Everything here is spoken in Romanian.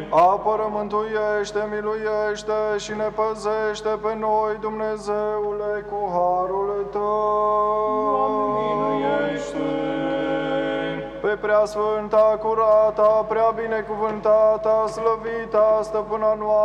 Apără, mântuiește, miluiește și ne păzește pe noi, Dumnezeule, cu harul Tău. Doamne, miluiește! Pe preasfânta, curata, prea binecuvântata, slăvita, stăpâna noastră,